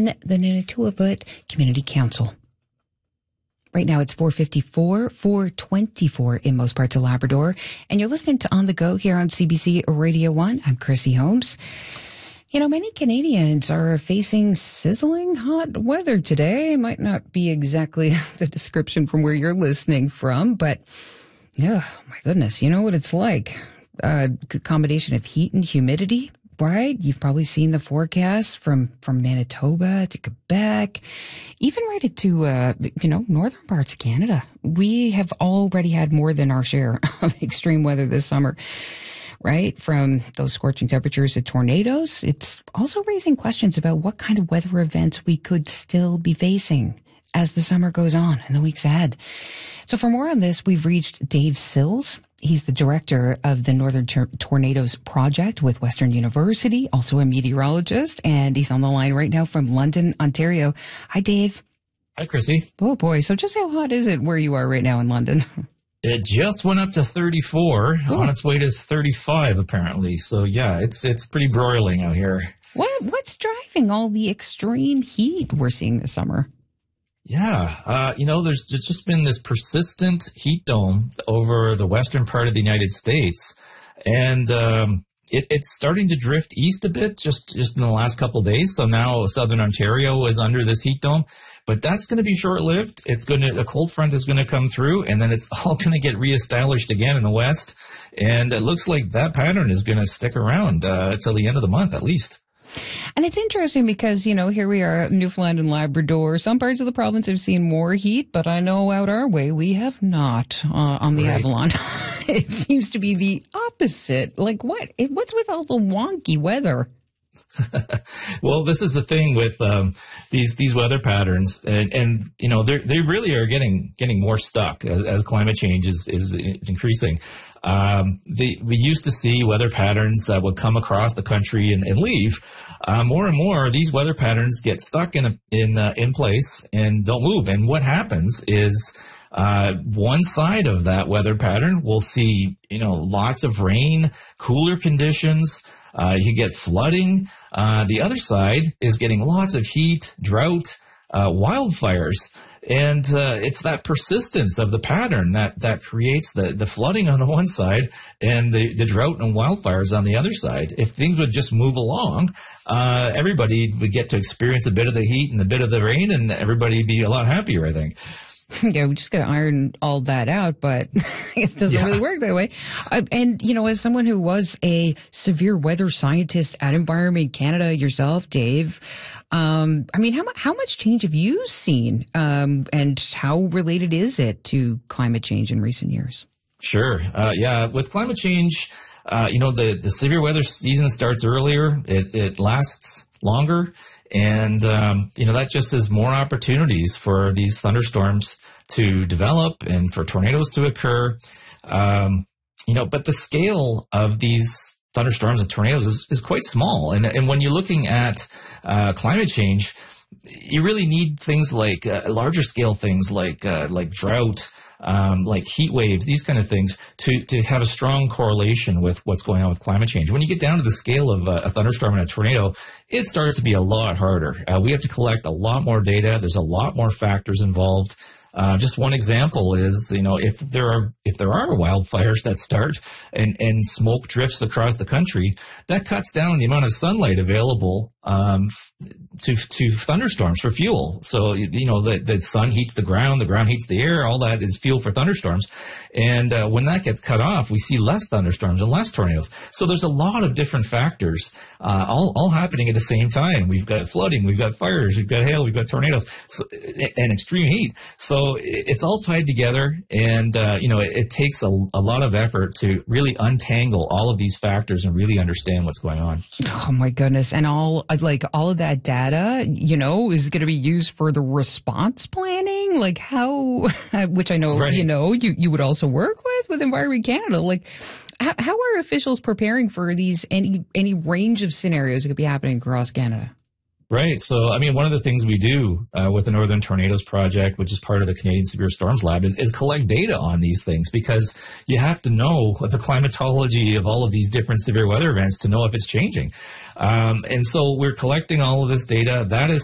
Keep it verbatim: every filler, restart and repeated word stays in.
in the Nanituavut Community Council. Right now it's four fifty-four, four twenty-four in most parts of Labrador, and you're listening to On the Go here on C B C Radio one. I'm Chrissy Holmes. You know, many Canadians are facing sizzling hot weather today. Might not be exactly the description from where you're listening from, but yeah, my goodness, you know what it's like. A uh, combination of heat and humidity. Right? You've probably seen the forecast from, from Manitoba to Quebec, even right into, uh, you know, northern parts of Canada. We have already had more than our share of extreme weather this summer, right? From those scorching temperatures to tornadoes. It's also raising questions about what kind of weather events we could still be facing as the summer goes on in the weeks ahead. So for more on this, we've reached Dave Sills. He's the director of the Northern Tor- Tornadoes Project with Western University, also a meteorologist, and he's on the line right now from London, Ontario. Hi, Dave. Hi, Chrissy. Oh, boy. So just how hot is it where you are right now in London? It just went up to thirty-four, oh. on its way to thirty-five, apparently. So, yeah, it's it's pretty broiling out here. What What's driving all the extreme heat we're seeing this summer? Yeah, uh, you know, there's just been this persistent heat dome over the western part of the United States, and um, it, it's starting to drift east a bit just, just in the last couple of days. So now southern Ontario is under this heat dome, but that's going to be short-lived. It's going to, a cold front is going to come through, and then it's all going to get reestablished again in the west, and it looks like that pattern is going to stick around uh, till the end of the month at least. And it's interesting because, you know, here we are, Newfoundland and Labrador. Some parts of the province have seen more heat, but I know out our way we have not uh, on the right. Avalon. It seems to be the opposite. Like what? What's with all the wonky weather? Well, this is the thing with um, these these weather patterns, and, and you know they they really are getting getting more stuck as, as climate change is is increasing. Um, the, we used to see weather patterns that would come across the country and, and leave. Uh, more and more, these weather patterns get stuck in a, in uh, in place and don't move. And what happens is uh, one side of that weather pattern will see, you know, lots of rain, cooler conditions. Uh, you get flooding. Uh, the other side is getting lots of heat, drought, uh, wildfires. And uh, it's that persistence of the pattern that, that creates the, the flooding on the one side and the, the drought and wildfires on the other side. If things would just move along, uh, everybody would get to experience a bit of the heat and a bit of the rain, and everybody would be a lot happier, I think. Yeah, we just got to iron all that out, but it doesn't yeah. really work that way. Uh, and, you know, as someone who was a severe weather scientist at Environment Canada yourself, Dave, um, I mean, how, how much change have you seen, um, and how related is it to climate change in recent years? Sure. Uh, yeah, with climate change, uh, you know, the, the severe weather season starts earlier. It, it lasts longer. And, um, you know, that just is more opportunities for these thunderstorms to develop and for tornadoes to occur. Um, you know, but the scale of these thunderstorms and tornadoes is, is quite small. And, and when you're looking at uh, climate change, you really need things like uh, larger scale things like uh, like drought, um, like heat waves, these kind of things to, to have a strong correlation with what's going on with climate change. When you get down to the scale of uh, a thunderstorm and a tornado, it starts to be a lot harder. Uh, we have to collect a lot more data. There's a lot more factors involved. Uh, just one example is, you know, if there are if there are wildfires that start and, and smoke drifts across the country, that cuts down the amount of sunlight available um, to to thunderstorms for fuel. So, you know, the, the sun heats the ground, the ground heats the air, all that is fuel for thunderstorms. And uh, when that gets cut off, we see less thunderstorms and less tornadoes. So there's a lot of different factors uh, all, all happening at the same time. We've got flooding, we've got fires, we've got hail, we've got tornadoes, so, and extreme heat. So it's all tied together, and, uh, you know, it, it takes a, a lot of effort to really untangle all of these factors and really understand what's going on. Oh, my goodness. And all, like, all of that data, you know, is going to be used for the response planning? Like how, which I know, right. you know, you, you would also work with, with Environment Canada. Like, how, how are officials preparing for these, any, any range of scenarios that could be happening across Canada? Right. So, I mean, one of the things we do uh, with the Northern Tornadoes Project, which is part of the Canadian Severe Storms Lab, is, is collect data on these things, because you have to know what the climatology of all of these different severe weather events to know if it's changing. Um, and so we're collecting all of this data. That is